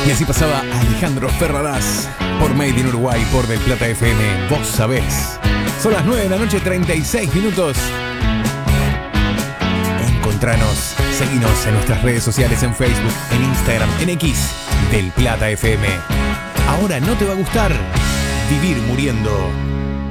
Y así pasaba Alejandro Ferradas por Made in Uruguay, por Del Plata FM. Vos sabés. Son las 9 de la noche, 36 minutos. Encontranos, seguinos en nuestras redes sociales, en Facebook, en Instagram, en X, Del Plata FM. Ahora no te va a gustar Vivir Muriendo.